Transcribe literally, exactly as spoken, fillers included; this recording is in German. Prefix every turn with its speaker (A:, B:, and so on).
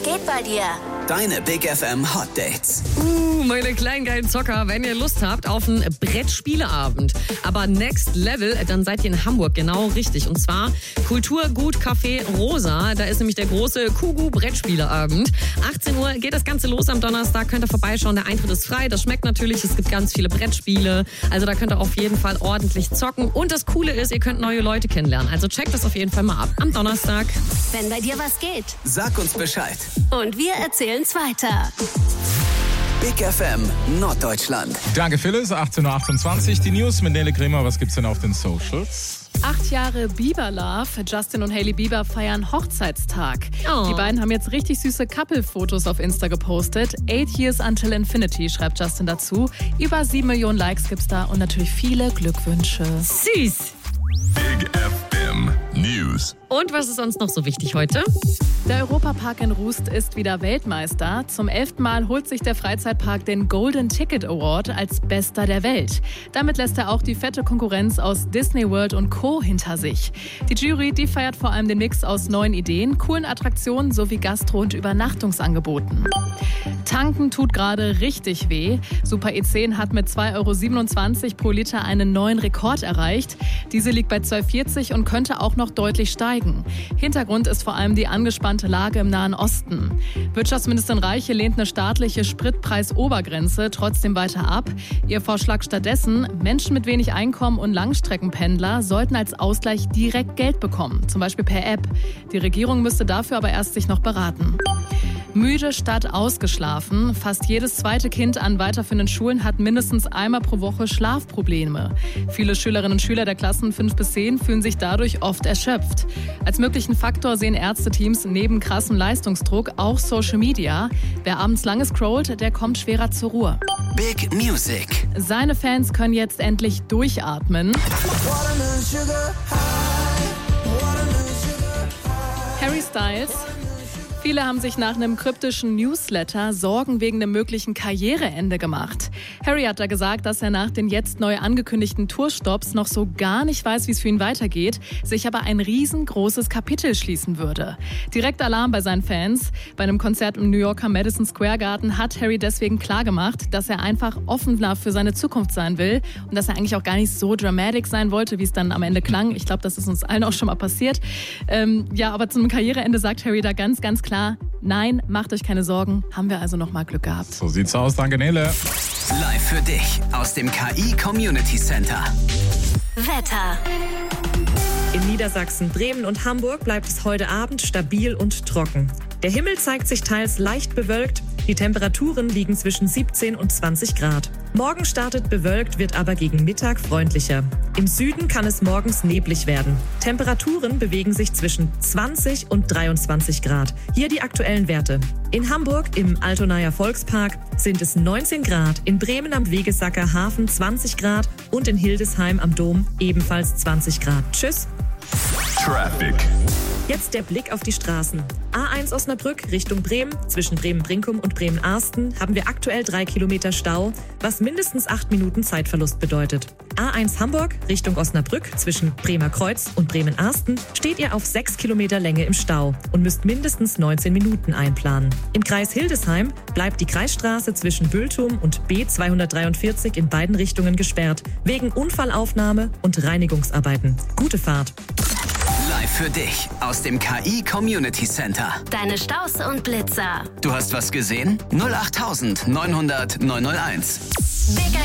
A: Was geht bei dir?
B: Deine Big F M Hot Dates.
C: Uh, meine kleinen geilen Zocker, wenn ihr Lust habt auf einen Brettspieleabend, aber Next Level, dann seid ihr in Hamburg genau richtig. Und zwar Kulturgut Café Rosa. Da ist nämlich der große Kugu Brettspieleabend. achtzehn Uhr geht das Ganze los am Donnerstag. Könnt ihr vorbeischauen. Der Eintritt ist frei. Das schmeckt natürlich. Es gibt ganz viele Brettspiele. Also da könnt ihr auf jeden Fall ordentlich zocken. Und das Coole ist, ihr könnt neue Leute kennenlernen. Also checkt das auf jeden Fall mal ab am Donnerstag.
A: Wenn bei dir was geht.
B: Sag uns Bescheid.
A: Und wir erzählen's weiter.
B: Big F M Norddeutschland.
D: Danke, Phyllis. achtzehn Uhr achtundzwanzig. Die News mit Nele Kremer. Was gibt's denn auf den Socials?
E: Acht Jahre Bieber-Love. Justin und Hailey Bieber feiern Hochzeitstag.
C: Oh.
E: Die beiden haben jetzt richtig süße Couple-Fotos auf Insta gepostet. Eight years until infinity, schreibt Justin dazu. Über sieben Millionen Likes gibt's da und natürlich viele Glückwünsche.
C: Süß.
F: Big F M News.
C: Und was ist sonst noch so wichtig heute?
E: Der Europapark in Rust ist wieder Weltmeister. Zum elften Mal holt sich der Freizeitpark den Golden Ticket Award als Bester der Welt. Damit lässt er auch die fette Konkurrenz aus Disney World und Co. hinter sich. Die Jury, die feiert vor allem den Mix aus neuen Ideen, coolen Attraktionen sowie Gastro- und Übernachtungsangeboten. Tanken tut gerade richtig weh. Super E zehn hat mit zwei Euro siebenundzwanzig pro Liter einen neuen Rekord erreicht. Diese liegt bei zwei Euro vierzig und könnte auch noch deutlich steigen. Hintergrund ist vor allem die angespannte Lage im Nahen Osten. Wirtschaftsministerin Reiche lehnt eine staatliche Spritpreisobergrenze trotzdem weiter ab. Ihr Vorschlag stattdessen: Menschen mit wenig Einkommen und Langstreckenpendler sollten als Ausgleich direkt Geld bekommen, zum Beispiel per App. Die Regierung müsste dafür aber erst sich noch beraten. Müde statt ausgeschlafen. Fast jedes zweite Kind an weiterführenden Schulen hat mindestens einmal pro Woche Schlafprobleme. Viele Schülerinnen und Schüler der Klassen fünf bis zehn fühlen sich dadurch oft erschöpft. Als möglichen Faktor sehen Ärzteteams neben krassem Leistungsdruck auch Social Media. Wer abends lange scrollt, der kommt schwerer zur Ruhe.
B: Big Music.
E: Seine Fans können jetzt endlich durchatmen. Harry Styles. Viele haben sich nach einem kryptischen Newsletter Sorgen wegen einem möglichen Karriereende gemacht. Harry hat da gesagt, dass er nach den jetzt neu angekündigten Tourstopps noch so gar nicht weiß, wie es für ihn weitergeht, sich aber ein riesengroßes Kapitel schließen würde. Direkt Alarm bei seinen Fans. Bei einem Konzert im New Yorker Madison Square Garden hat Harry deswegen klargemacht, dass er einfach offener für seine Zukunft sein will und dass er eigentlich auch gar nicht so dramatic sein wollte, wie es dann am Ende klang. Ich glaube, das ist uns allen auch schon mal passiert. Ähm, ja, aber zum Karriereende sagt Harry da ganz, ganz klar, Klar, nein, macht euch keine Sorgen, haben wir also noch mal Glück gehabt.
D: So sieht's aus, danke Nele.
B: Live für dich aus dem K I Community Center.
A: Wetter.
G: In Niedersachsen, Bremen und Hamburg bleibt es heute Abend stabil und trocken. Der Himmel zeigt sich teils leicht bewölkt. Die Temperaturen liegen zwischen siebzehn und zwanzig Grad. Morgen startet bewölkt, wird aber gegen Mittag freundlicher. Im Süden kann es morgens neblig werden. Temperaturen bewegen sich zwischen zwanzig und dreiundzwanzig Grad. Hier die aktuellen Werte. In Hamburg im Altonaer Volkspark sind es neunzehn Grad, in Bremen am Wegesacker Hafen zwanzig Grad und in Hildesheim am Dom ebenfalls zwanzig Grad. Tschüss.
F: Traffic.
G: Jetzt der Blick auf die Straßen. A eins Osnabrück Richtung Bremen. Zwischen Bremen-Brinkum und Bremen-Arsten haben wir aktuell drei Kilometer Stau, was mindestens acht Minuten Zeitverlust bedeutet. A eins Hamburg Richtung Osnabrück. Zwischen Bremer Kreuz und Bremen-Arsten steht ihr auf sechs Kilometer Länge im Stau und müsst mindestens neunzehn Minuten einplanen. Im Kreis Hildesheim bleibt die Kreisstraße zwischen Bültum und B zweihundertdreiundvierzig in beiden Richtungen gesperrt, wegen Unfallaufnahme und Reinigungsarbeiten. Gute Fahrt.
B: Live für dich aus dem K I Community Center.
A: Deine Staus und Blitzer.
B: Du hast was gesehen? null acht neunhundert neunhunderteins.
A: Big